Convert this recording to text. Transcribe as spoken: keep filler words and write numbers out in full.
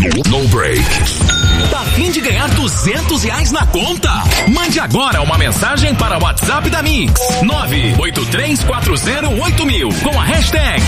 No break. Tá a fim de ganhar duzentos reais na conta? Mande agora uma mensagem para o WhatsApp da Mix nove oito três quatro zero oito mil com a hashtag